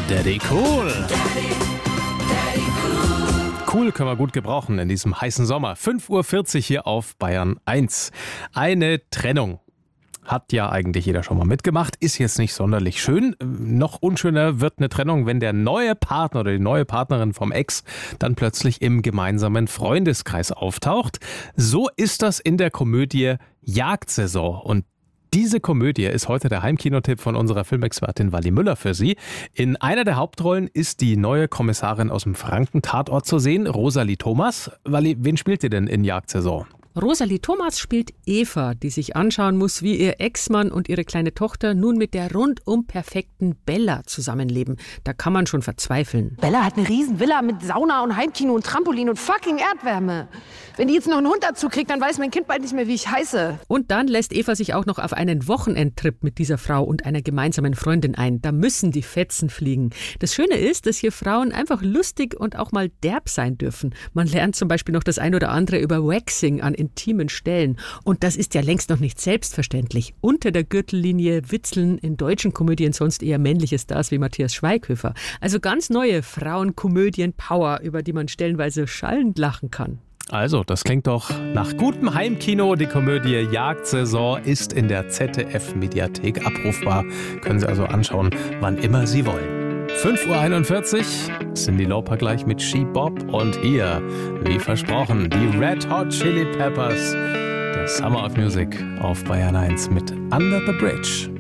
Daddy Cool. Cool können wir gut gebrauchen in diesem heißen Sommer. 5:40 Uhr hier auf Bayern 1. Eine Trennung. Hat ja eigentlich jeder schon mal mitgemacht, ist jetzt nicht sonderlich schön. Noch unschöner wird eine Trennung, wenn der neue Partner oder die neue Partnerin vom Ex dann plötzlich im gemeinsamen Freundeskreis auftaucht. So ist das in der Komödie Jagdsaison. Und diese Komödie ist heute der Heimkinotipp von unserer Filmexpertin Wally Müller für Sie. In einer der Hauptrollen ist die neue Kommissarin aus dem Franken-Tatort zu sehen, Rosalie Thomas. Wally, wen spielt ihr denn in Jagdsaison? Rosalie Thomas spielt Eva, die sich anschauen muss, wie ihr Ex-Mann und ihre kleine Tochter nun mit der rundum perfekten Bella zusammenleben. Da kann man schon verzweifeln. Bella hat eine riesen Villa mit Sauna und Heimkino und Trampolin und fucking Erdwärme. Wenn die jetzt noch einen Hund dazu kriegt, dann weiß mein Kind bald nicht mehr, wie ich heiße. Und dann lässt Eva sich auch noch auf einen Wochenendtrip mit dieser Frau und einer gemeinsamen Freundin ein. Da müssen die Fetzen fliegen. Das Schöne ist, dass hier Frauen einfach lustig und auch mal derb sein dürfen. Man lernt zum Beispiel noch das ein oder andere über Waxing an intimen Stellen. Und das ist ja längst noch nicht selbstverständlich. Unter der Gürtellinie witzeln in deutschen Komödien sonst eher männliche Stars wie Matthias Schweighöfer. Also ganz neue Frauenkomödien-Power, über die man stellenweise schallend lachen kann. Also, das klingt doch nach gutem Heimkino. Die Komödie Jagdsaison ist in der ZDF-Mediathek abrufbar. Können Sie also anschauen, wann immer Sie wollen. 5:41 Uhr, Cyndi Lauper gleich mit She Bop. Und hier, wie versprochen, die Red Hot Chili Peppers. Der Summer of Music auf Bayern 1 mit Under the Bridge.